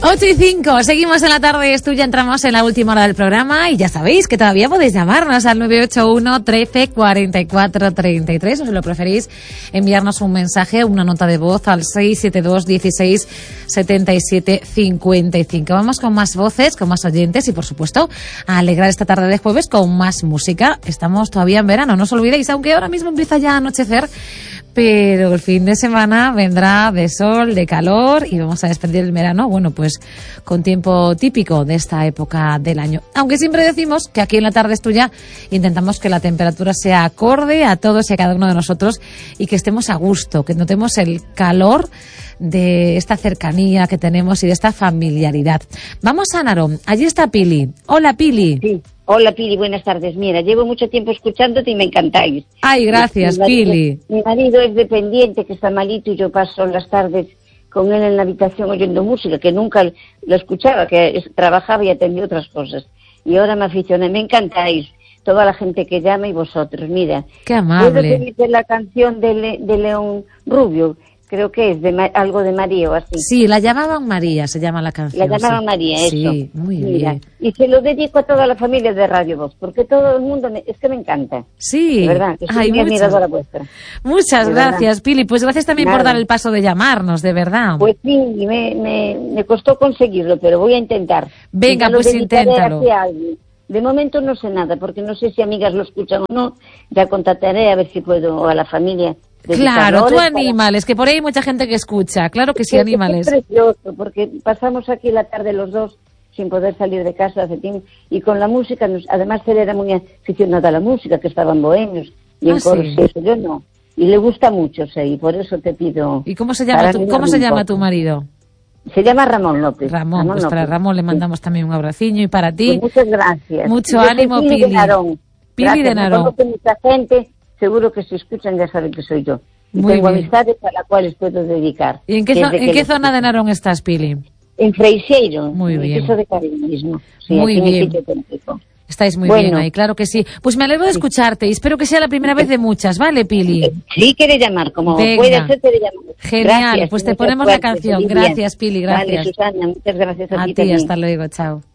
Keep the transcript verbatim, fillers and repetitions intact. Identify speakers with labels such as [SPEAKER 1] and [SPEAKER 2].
[SPEAKER 1] ocho y cinco, seguimos en la tarde, es tuya, entramos en la última hora del programa y ya sabéis que todavía podéis llamarnos al nueve ocho uno, trece, cuarenta y cuatro, treinta y tres, o si lo preferís, enviarnos un mensaje, una nota de voz al seis siete dos, dieciséis, setenta y siete, cincuenta y cinco. Vamos con más voces, con más oyentes y, por supuesto, a alegrar esta tarde de jueves con más música. Estamos todavía en verano, no os olvidéis, aunque ahora mismo empieza ya a anochecer, pero el fin de semana vendrá de sol, de calor y vamos a despedir el verano, bueno, pues con tiempo típico de esta época del año. Aunque siempre decimos que aquí en La Tarde es Tuya intentamos que la temperatura sea acorde a todos y a cada uno de nosotros y que estemos a gusto, que notemos el calor de esta cercanía que tenemos y de esta familiaridad. Vamos a Narón, allí está Pili. Hola, Pili.
[SPEAKER 2] Sí. Hola, Pili, buenas tardes. Mira, llevo mucho tiempo escuchándote y me encantáis.
[SPEAKER 1] Ay, gracias,
[SPEAKER 2] mi marido,
[SPEAKER 1] Pili.
[SPEAKER 2] Mi marido es dependiente, que está malito, y yo paso las tardes con él en la habitación oyendo música, que nunca lo escuchaba, que es, trabajaba y atendía otras cosas. Y ahora me aficioné, me encantáis, toda la gente que llama y vosotros. Mira,
[SPEAKER 1] qué amable.
[SPEAKER 2] ¿puedo pedirte la canción de, Le, de León Rubio? Creo que es de Ma, algo de María o así.
[SPEAKER 1] Sí, la llamaban María, se llama la canción.
[SPEAKER 2] La llamaban
[SPEAKER 1] sí.
[SPEAKER 2] María, eso.
[SPEAKER 1] Sí, muy
[SPEAKER 2] Mira,
[SPEAKER 1] bien.
[SPEAKER 2] y se lo dedico a toda la familia de Radio Voz, porque todo el mundo, me, es que me encanta.
[SPEAKER 1] Sí.
[SPEAKER 2] De verdad, que soy
[SPEAKER 1] Ay,
[SPEAKER 2] muy
[SPEAKER 1] muchas,
[SPEAKER 2] admiradora vuestra.
[SPEAKER 1] Muchas
[SPEAKER 2] de
[SPEAKER 1] gracias,
[SPEAKER 2] verdad.
[SPEAKER 1] Pili. Pues gracias también
[SPEAKER 2] Nada.
[SPEAKER 1] por dar el paso de llamarnos, de verdad.
[SPEAKER 2] Pues sí, me, me, me costó conseguirlo, pero voy a intentar.
[SPEAKER 1] Venga, pues inténtalo.
[SPEAKER 2] De momento no sé nada, porque no sé si amigas lo escuchan o no. Ya contactaré a ver si puedo a la familia.
[SPEAKER 1] Claro, tú anímales, para... que por ahí hay mucha gente que escucha. Claro que sí, anímales.
[SPEAKER 2] Es precioso, porque pasamos aquí la tarde los dos sin poder salir de casa hace tiempo. Y con la música, nos, además él era muy aficionado a la música, que estaban bohemios. Y en
[SPEAKER 1] ah,
[SPEAKER 2] coros,
[SPEAKER 1] sí.
[SPEAKER 2] eso yo no. Y le gusta mucho, sí, y por eso te pido...
[SPEAKER 1] ¿Y cómo se llama, tu, ¿cómo se llama tu marido?
[SPEAKER 2] Se llama Ramón López.
[SPEAKER 1] Ramón,
[SPEAKER 2] Ramón
[SPEAKER 1] pues
[SPEAKER 2] López.
[SPEAKER 1] para Ramón le mandamos sí. también un abraciño y para ti.
[SPEAKER 2] Pues muchas gracias.
[SPEAKER 1] Mucho
[SPEAKER 2] Yo
[SPEAKER 1] ánimo,
[SPEAKER 2] Pili.
[SPEAKER 1] Pili.
[SPEAKER 2] De Narón.
[SPEAKER 1] Pili
[SPEAKER 2] Gracias.
[SPEAKER 1] de Narón.
[SPEAKER 2] Me conoce mucha gente, seguro que si escuchan ya saben que soy yo. Y
[SPEAKER 1] Muy
[SPEAKER 2] tengo
[SPEAKER 1] bien.
[SPEAKER 2] amistades a las cuales puedo dedicar.
[SPEAKER 1] ¿Y en qué, zo en qué zona de Narón estás, Pili?
[SPEAKER 2] En Freixeiro.
[SPEAKER 1] Muy bien.
[SPEAKER 2] En el piso de Caribe mismo. Sí,
[SPEAKER 1] muy
[SPEAKER 2] aquí
[SPEAKER 1] bien.
[SPEAKER 2] En el sitio
[SPEAKER 1] Estáis muy
[SPEAKER 2] bueno.
[SPEAKER 1] bien ahí, claro que sí. Pues me alegro de
[SPEAKER 2] sí.
[SPEAKER 1] escucharte y espero que sea la primera vez de muchas, ¿vale, Pili?
[SPEAKER 2] Sí, quiere llamar, como
[SPEAKER 1] Venga.
[SPEAKER 2] puede ser, quiere llamar.
[SPEAKER 1] Genial,
[SPEAKER 2] gracias,
[SPEAKER 1] pues te
[SPEAKER 2] mucha
[SPEAKER 1] ponemos
[SPEAKER 2] suerte,
[SPEAKER 1] la canción.
[SPEAKER 2] feliz
[SPEAKER 1] Gracias,
[SPEAKER 2] día.
[SPEAKER 1] Pili, gracias.
[SPEAKER 2] Vale, Susana, muchas gracias a,
[SPEAKER 1] a
[SPEAKER 2] ti
[SPEAKER 1] ti,
[SPEAKER 2] también.
[SPEAKER 1] hasta luego, chao.